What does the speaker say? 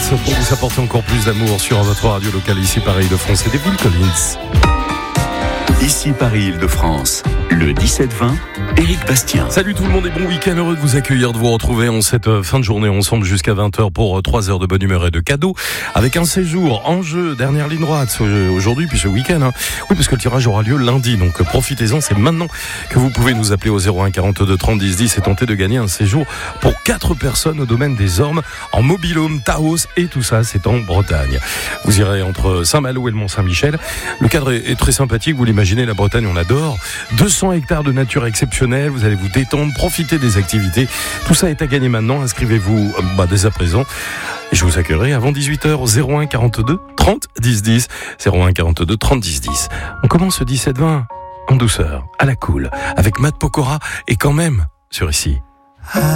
pour vous apporter encore plus d'amour sur votre radio locale ici Paris de France et des Phil Collins. Ici Paris-Île-de-France, le 17-20, Éric Bastien. Salut tout le monde et bon week-end, heureux de vous accueillir, de vous retrouver en cette fin de journée ensemble jusqu'à 20h pour 3 heures de bonne humeur et de cadeaux avec un séjour en jeu, dernière ligne droite aujourd'hui puis ce week-end. Oui, parce que le tirage aura lieu lundi, donc profitez-en, c'est maintenant que vous pouvez nous appeler au 01 42 30 10 10 et tenter de gagner un séjour pour 4 personnes au domaine des Ormes en mobil-home, Taos et tout ça, c'est en Bretagne. Vous irez entre Saint-Malo et le Mont-Saint-Michel. Le cadre est très sympathique, vous l'imaginez. La Bretagne, on adore. 200 hectares de nature exceptionnelle. Vous allez vous détendre, profiter des activités. Tout ça est à gagner maintenant. Inscrivez-vous dès à présent. Et je vous accueillerai avant 18h au 01 42 30 10 10. 01 42 30 10 10. On commence ce 17-20 en douceur, à la cool, avec Matt Pokora et quand même sur ici.